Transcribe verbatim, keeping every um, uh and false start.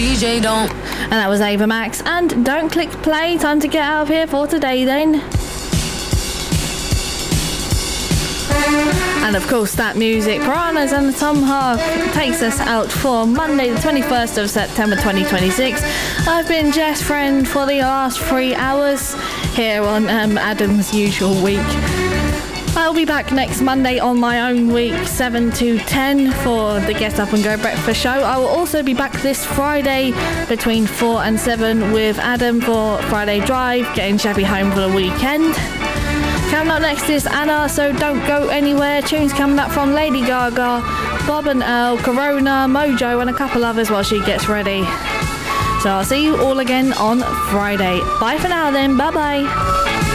D J don't. And that was Ava Max. And don't click play. Time to get out of here for today then. And of course that music, Piranhas and Tom Hark, takes us out for Monday the twenty-first of September twenty twenty-six. I've been Jess Friend for the last three hours here on um, Adam's usual week. I'll be back next Monday on my own week, seven to ten for the Get Up and Go Breakfast Show. I will also be back this Friday between four and seven with Adam for Friday Drive, getting Shabby home for the weekend. Coming up next is Anna, so don't go anywhere. Tunes coming up from Lady Gaga, Bob and Earl, Corona, Mojo and a couple others while she gets ready. So I'll see you all again on Friday. Bye for now then, bye bye.